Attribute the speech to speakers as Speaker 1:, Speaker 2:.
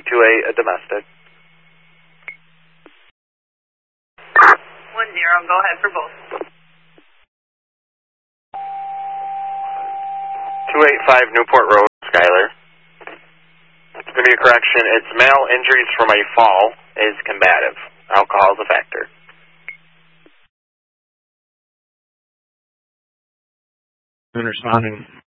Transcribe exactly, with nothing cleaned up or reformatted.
Speaker 1: two eight, a domestic.
Speaker 2: one zero, go ahead for both.
Speaker 1: two eighty-five Newport Road, Schuyler. It's going to be a correction. It's male injuries from a fall is combative. Alcohol is a factor.
Speaker 3: And responding.